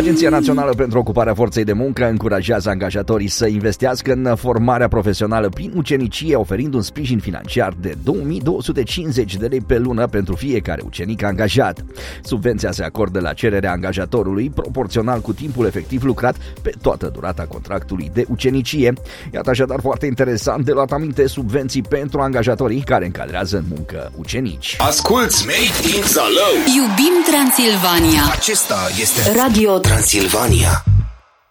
Agenția Națională pentru Ocuparea Forței de Muncă încurajează angajatorii să investească în formarea profesională prin ucenicie, oferind un sprijin financiar de 2250 de lei pe lună pentru fiecare ucenic angajat. Subvenția se acordă la cererea angajatorului, proporțional cu timpul efectiv lucrat pe toată durata contractului de ucenicie. Iată așadar foarte interesant de luat aminte subvenții pentru angajatorii care încadrează în muncă ucenici. Asculți Made in Zalău. Iubim Transilvania. Acesta este Radio Transilvania.